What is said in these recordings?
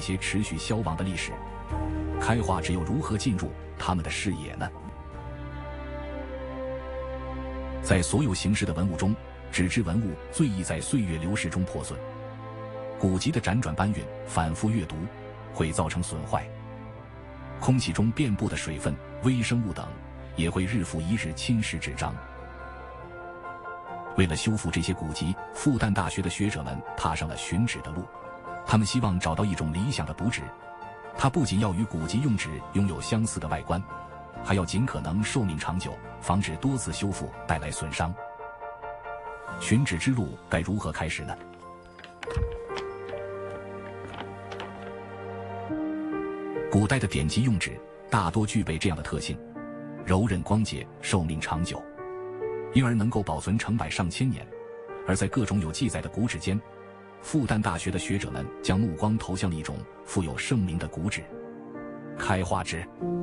些持续消亡的历史。开化纸又如何进入他们的视野呢？在所有形式的文物中，纸质文物最易在岁月流逝中破损。古籍的辗转搬运、反复阅读会造成损坏。空气中遍布的水分、微生物等也会日复一日侵蚀纸张。为了修复这些古籍，复旦大学的学者们踏上了寻纸的路。他们希望找到一种理想的补纸，它不仅要与古籍用纸拥有相似的外观，还要尽可能寿命长久，防止多次修复带来损伤。寻纸之路该如何开始呢？古代的典籍用纸大多具备这样的特性：柔韧光洁，寿命长久，因而能够保存成百上千年。而在各种有记载的古纸间，复旦大学的学者们将目光投向了一种富有盛名的古纸——开化纸。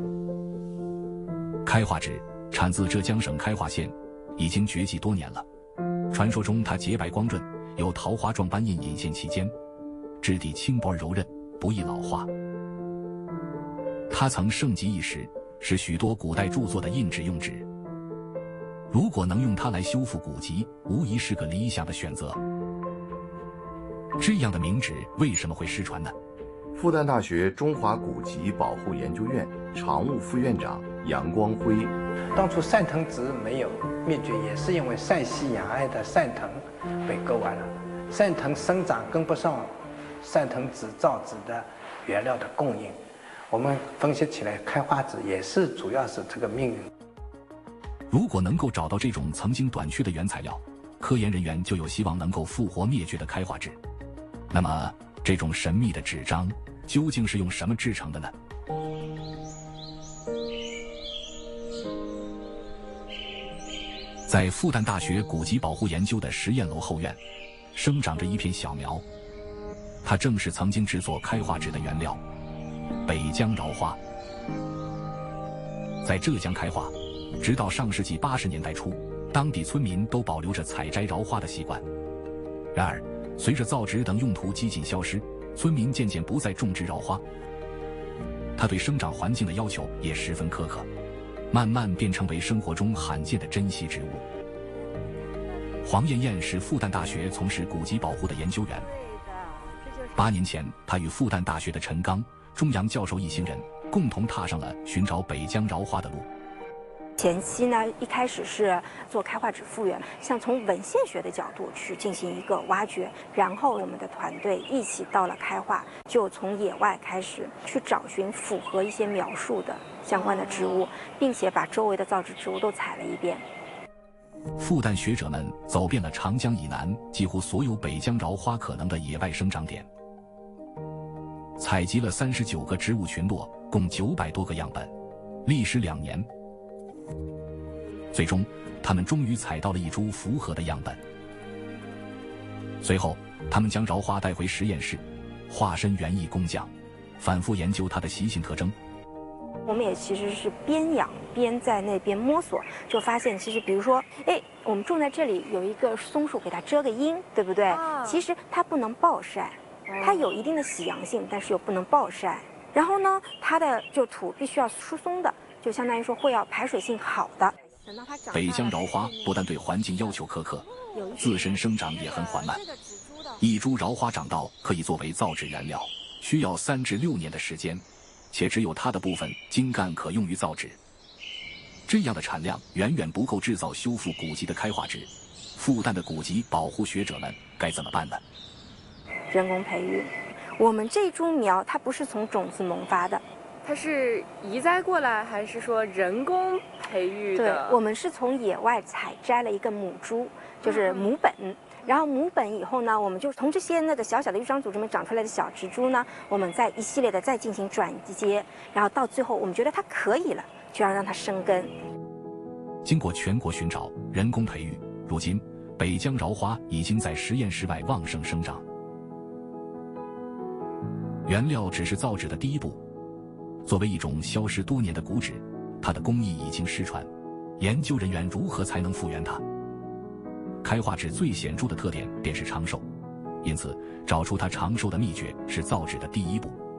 开化纸产自浙江省开化县，已经绝迹多年了。传说中它洁白光润，有桃花状斑印隐现其间，质地轻薄而柔韧，不易老化。它曾盛极一时，是许多古代著作的印纸用纸。如果能用它来修复古籍，无疑是个理想的选择。这样的名纸为什么会失传呢？ 复旦大学中华古籍保护研究院常务副院长杨光辉： 当初汕藤纸没有灭绝，也是因为陕西雅安的汕藤被割完了，汕藤生长跟不上汕藤纸造纸的原料的供应。我们分析起来，开化纸也是主要是这个命运。 如果能够找到这种曾经短缺的原材料，科研人员就有希望能够复活灭绝的开化纸。那么，这种神秘的纸张究竟是用什么制成的呢？在复旦大学古籍保护研究的实验楼后院，生长着一片小苗，它正是曾经制作开化纸的原料——北疆荖花。在浙江开化，直到上世纪80年代初，当地村民都保留着采摘荖花的习惯。然而，随着造纸等用途几近消失，村民渐渐不再种植荖花。它对生长环境的要求也十分苛刻，慢慢便成为生活中罕见的珍稀植物。黄艳艳是复旦大学从事古籍保护的研究员。8年前，他与复旦大学的陈刚、钟阳教授一行人共同踏上了寻找北疆荖花的路。 前期呢，一开始是做开化纸复原，像从文献学的角度去进行一个挖掘，然后我们的团队一起到了开化，就从野外开始去找寻符合一些描述的相关的植物，并且把周围的造纸植物都采了一遍。 复旦学者们走遍了长江以南几乎所有北疆荖花可能的野外生长点，采集了39个植物群落，共900多个样本，历时2年。最终，他们终于采到了一株符合的样本。随后，他们将荖花带回实验室，化身园艺工匠，反复研究它的习性特征。 我们也其实是边养边在那边摸索，就发现其实比如说，我们种在这里有一个松树，给它遮个阴，对不对？其实它不能暴晒，它有一定的喜阳性，但是又不能暴晒。然后呢，它的土必须要疏松的，就相当于说会要排水性好的。 北疆荖花不但对环境要求苛刻，自身生长也很缓慢。一株荖花长到可以作为造纸原料，需要3至6年的时间，且只有它的部分茎干可用于造纸。这样的产量远远不够制造修复古籍的开化纸。复旦的古籍保护学者们该怎么办呢？ 人工培育。我们这株苗它不是从种子萌发的， 它是移栽过来，还是说人工培育的？ 对，我们是从野外采摘了一个母株，就是母本。然后母本以后呢，我们就从这些那个小小的育长组织里面长出来的小植株呢，我们再一系列的再进行转接，然后到最后我们觉得它可以了，就要让它生根。 经过全国寻找、人工培育，如今北疆荖花已经在实验室外旺盛生长。原料只是造纸的第一步。作为一种消失多年的古纸，它的工艺已经失传，研究人员如何才能复原它？开化纸最显著的特点便是长寿，因此找出它长寿的秘诀是造纸的第一步。